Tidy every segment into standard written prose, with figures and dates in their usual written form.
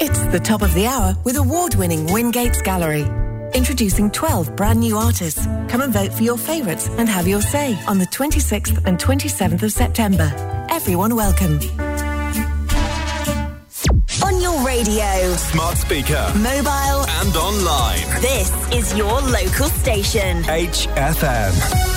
It's the top of the hour with award-winning Wingates Gallery. Introducing 12 brand new artists. Come and vote for your favourites and have your say on the 26th and 27th of September. Everyone welcome. On your radio, smart speaker, mobile and online. This is your local station. HFM.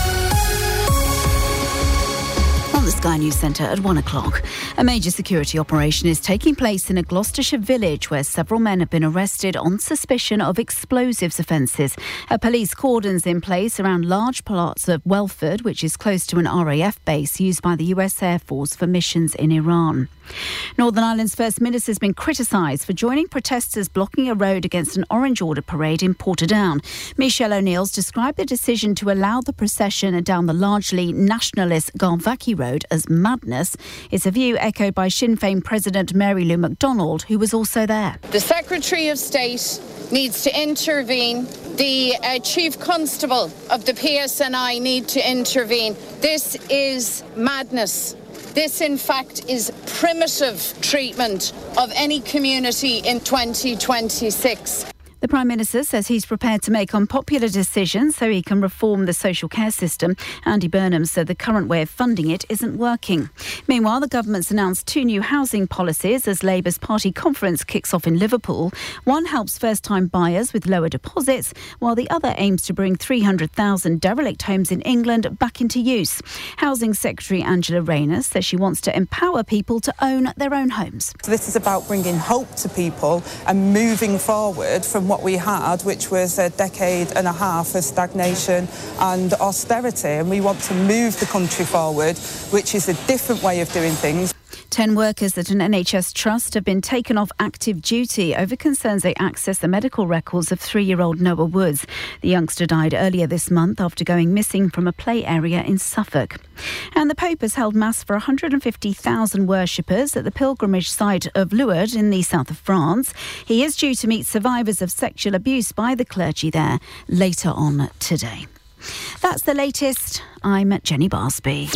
The Sky News Centre at 1 o'clock. A major security operation is taking place in a Gloucestershire village where several men have been arrested on suspicion of explosives offences. A police cordon's in place around large parts of Welford, which is close to an RAF base used by the US Air Force for missions in Iran. Northern Ireland's First Minister has been criticised for joining protesters blocking a road against an Orange Order parade in Portadown. Michelle O'Neill's described the decision to allow the procession down the largely nationalist Galvackie Road as madness. It's a view echoed by Sinn Féin President Mary Lou McDonald, who was also there. The Secretary of State needs to intervene. The Chief Constable of the PSNI need to intervene. This is madness. This, in fact, is primitive treatment of any community in 2026. The Prime Minister says he's prepared to make unpopular decisions so he can reform the social care system. Andy Burnham said the current way of funding it isn't working. Meanwhile, the government's announced 2 new housing policies as Labour's party conference kicks off in Liverpool. One helps first-time buyers with lower deposits, while the other aims to bring 300,000 derelict homes in England back into use. Housing Secretary Angela Rayner says she wants to empower people to own their own homes. So this is about bringing hope to people and moving forward from what we had, which was a decade and a half of stagnation and austerity, and we want to move the country forward, which is a different way of doing things. 10 workers at an NHS trust have been taken off active duty over concerns they access the medical records of 3-year-old Noah Woods. The youngster died earlier this month after going missing from a play area in Suffolk. And the Pope has held Mass for 150,000 worshippers at the pilgrimage site of Lourdes in the south of France. He is due to meet survivors of sexual abuse by the clergy there later on today. That's the latest. I'm Jenny Barsby.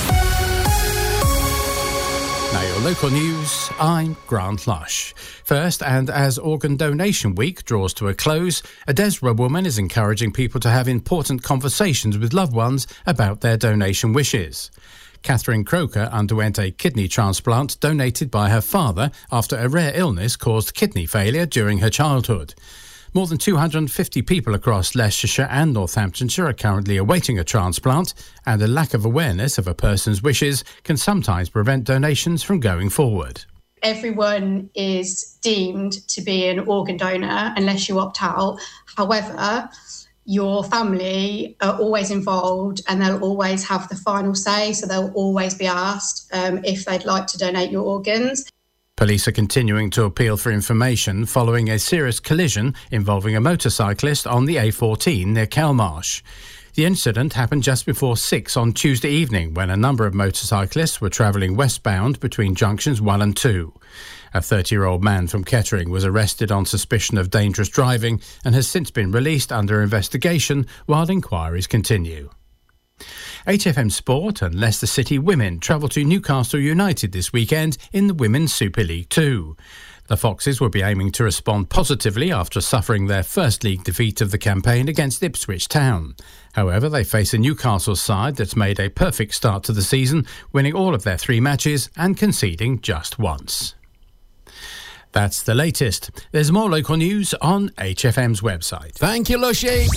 Now your local news, I'm Grant Lush. First, and as Organ Donation Week draws to a close, a Desborough woman is encouraging people to have important conversations with loved ones about their donation wishes. Catherine Croker underwent a kidney transplant donated by her father after a rare illness caused kidney failure during her childhood. More than 250 people across Leicestershire and Northamptonshire are currently awaiting a transplant, and a lack of awareness of a person's wishes can sometimes prevent donations from going forward. Everyone is deemed to be an organ donor unless you opt out. However, your family are always involved and they'll always have the final say, so they'll always be asked if they'd like to donate your organs. Police are continuing to appeal for information following a serious collision involving a motorcyclist on the A14 near Kelmarsh. The incident happened just before 6 on Tuesday evening when a number of motorcyclists were travelling westbound between junctions 1 and 2. A 30-year-old man from Kettering was arrested on suspicion of dangerous driving and has since been released under investigation while inquiries continue. HFM Sport and Leicester City women travel to Newcastle United this weekend in the Women's Super League 2. The Foxes will be aiming to respond positively after suffering their first league defeat of the campaign against Ipswich Town. However, they face a Newcastle side that's made a perfect start to the season, winning all of their 3 matches and conceding just once. That's the latest. There's more local news on HFM's website. Thank you, Lushy.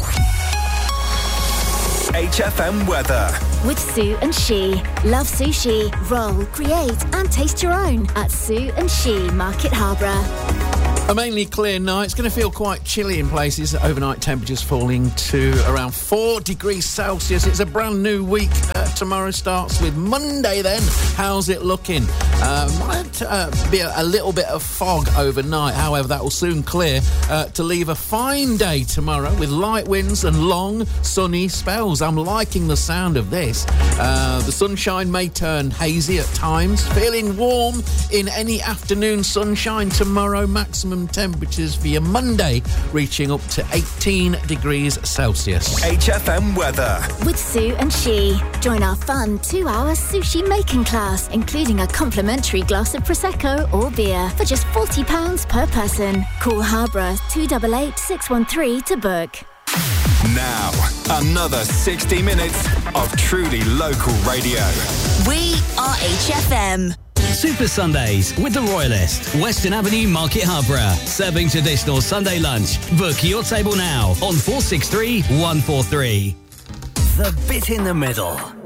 HFM weather. With Sue and She. Love sushi, roll, create and taste your own at Sue and She, Market Harborough. A mainly clear night. It's going to feel quite chilly in places. Overnight temperatures falling to around 4 degrees Celsius. It's a brand new week. Tomorrow starts with Monday then. How's it looking? Might be a little bit of fog overnight. However, that will soon clear to leave a fine day tomorrow with light winds and long sunny spells. I'm liking the sound of this. The sunshine may turn hazy at times. Feeling warm in any afternoon sunshine tomorrow. Maximum maximum temperatures for your Monday reaching up to 18 degrees Celsius. HFM weather. With Sue and She. Join our fun 2-hour sushi making class, including a complimentary glass of Prosecco or beer for just £40 per person. Call Harborough 288 613 to book. Now, another 60 minutes of truly local radio. We are HFM. Super Sundays with the Royalist, Western Avenue, Market Harborough. Serving traditional Sunday lunch. Book your table now on 463 143. The Bit in the Middle